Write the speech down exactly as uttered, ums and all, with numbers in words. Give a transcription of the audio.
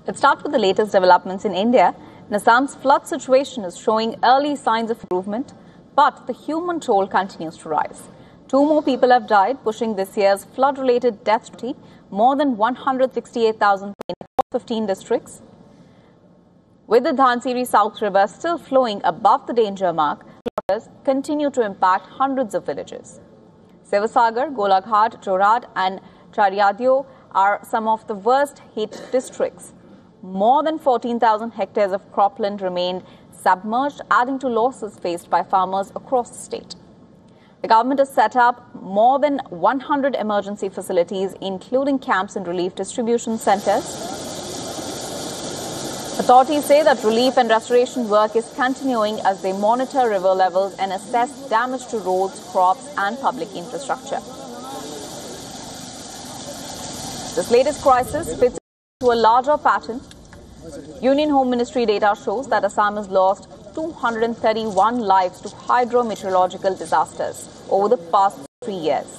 Let's start with the latest developments in India. Assam's flood situation is showing early signs of improvement, but the human toll continues to rise. Two more people have died, pushing this year's flood-related death toll more than one hundred sixty-eight thousand in fifteen districts. With the Dhansiri South River still flowing above the danger mark, floods continue to impact hundreds of villages. Sivasagar, Golaghat, Jorhat and Chariadio are some of the worst hit districts. More than fourteen thousand hectares of cropland remained submerged, adding to losses faced by farmers across the state. The government has set up more than one hundred emergency facilities, including camps and relief distribution centers. Authorities say that relief and restoration work is continuing as they monitor river levels and assess damage to roads, crops and public infrastructure. This latest crisis fits to a larger pattern. Union Home Ministry data shows that Assam has lost two hundred thirty-one lives to hydrometeorological disasters over the past three years.